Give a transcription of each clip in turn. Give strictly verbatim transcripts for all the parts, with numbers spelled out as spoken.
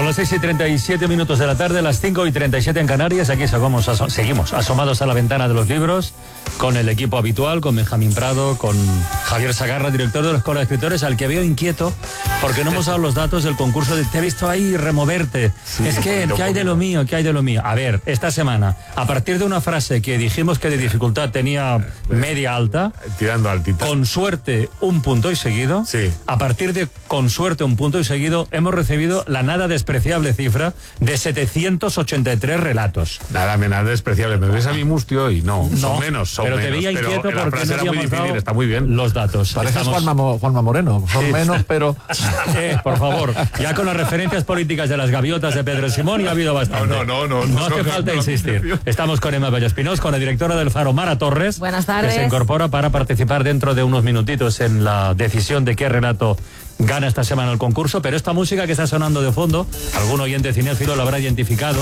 las seis y treinta y siete minutos de la tarde, las cinco y treinta y siete en Canarias. Aquí seguimos, aso seguimos asomados a la ventana de los libros con el equipo habitual, con Benjamín Prado, con Javier Sagarra, director de la Escuela de Escritores, al que veo inquieto porque no hemos dado los datos del concurso. De, te he visto ahí removerte. Sí, es que, ¿qué hay de lo mío? ¿Qué hay de lo mío? A ver, esta semana, a partir de una frase que dijimos que de dificultad tenía media alta, tirando altita, con suerte un punto y seguido, sí. A partir de con suerte un punto y seguido, hemos recibido la nada despreciable cifra de setecientos ochenta y tres relatos. Nada, nada despreciable. Me ves a mi mustio y no, no son menos, son pero menos. Te veía inquieto pero porque no habíamos muy dado está muy bien. Los datos. Pareces Estamos... Juanma, Juanma Moreno, son sí. menos, pero... Eh, por favor, ya con las referencias políticas de las gaviotas de Pedro Simón ya ha habido bastante. No, no, no. No, no hace no, falta no, insistir. No, no. Estamos con Emma Bellospinós, con la directora del Faro, Mara Torres. Buenas tardes. Que se incorpora para participar dentro de unos minutitos en la decisión de qué relato gana esta semana el concurso, pero esta música que está sonando de fondo, algún oyente cinéfilo lo habrá identificado.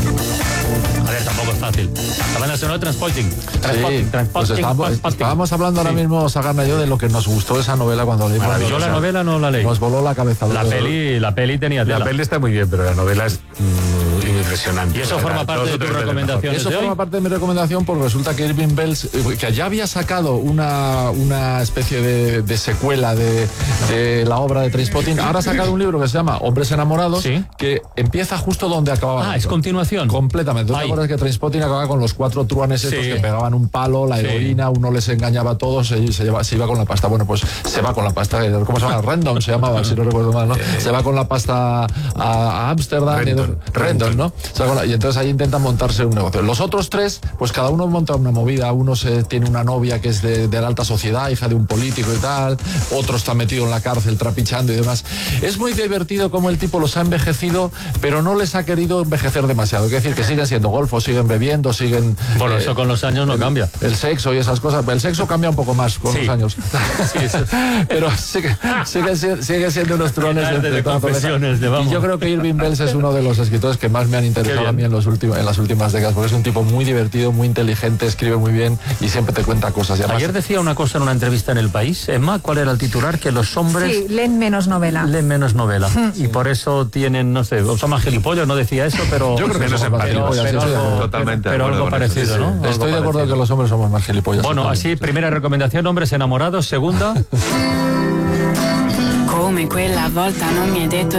A ver, tampoco es fácil. La banda sonora Transporting. Transporting, sí, Transporting, pues estábamos, estábamos hablando sí. ahora mismo, Sagarna y yo, de lo que nos gustó esa novela cuando leímos. Yo la novela no la leí. Nos voló la cabeza. La peli, la peli tenía tela. La peli está muy bien, pero la novela es mmm, impresionante. Y eso forma parte de tu recomendación. Eso forma parte de mi recomendación porque resulta que Irving Welsh, que ya había sacado una, una especie de, de secuela de, de la obra de Trainspotting, ahora ha sacado un libro que se llama Hombres enamorados, ¿sí? Que empieza justo donde acababa. Ah, es continuación. Completamente. ¿Tú te acuerdas que Trainspotting acababa con los cuatro truanes estos sí. que pegaban un palo, la heroína, sí. uno les engañaba a todos, se, se, lleva, se iba con la pasta? Bueno, pues se va con la pasta, ¿cómo se llama? Rendon se llamaba, si no recuerdo mal, ¿no? Se va con la pasta a Ámsterdam, Rendon, Rendon, ¿no? O sea, la, y entonces ahí intentan montarse un negocio. Los otros tres, pues cada uno monta una movida. Uno se, tiene una novia que es de, de la alta sociedad, hija de un político y tal. Otro está metido en la cárcel trapichando y demás. Es muy divertido cómo el tipo los ha envejecido, pero no les ha querido envejecer demasiado. Es decir, que siguen siendo golfos, siguen bebiendo, siguen... Bueno, eh, eso con los años no el, cambia. El sexo y esas cosas. El sexo cambia un poco más con sí. los años. Sí, eso. Pero sigue, sigue, sigue siendo unos trones de, de, de confesiones. De y yo creo que Irving Welsh es uno de los escritores que más me han interesado a mí en, los últimos, en las últimas décadas, porque es un tipo muy divertido, muy inteligente, escribe muy bien y siempre te cuenta cosas. Y además, ayer decía una cosa en una entrevista en El País, Emma, ¿cuál era el titular? Que los hombres... Sí, leen menos novela. Leen menos novela. Sí. Y por eso tienen, no sé, son más gilipollas, no decía eso, pero... Yo creo que menos empáticos. Pero, sí, algo, totalmente. Pero algo parecido, ¿no? Estoy algo de acuerdo parecido. que los hombres somos más gilipollas. Bueno, así, primera recomendación, hombres enamorados. Segunda... Come quella volta non mi hai detto